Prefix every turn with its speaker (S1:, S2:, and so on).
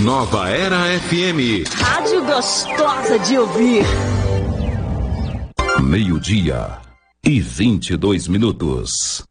S1: Nova Era FM.
S2: Rádio gostosa de ouvir.
S1: 12:22.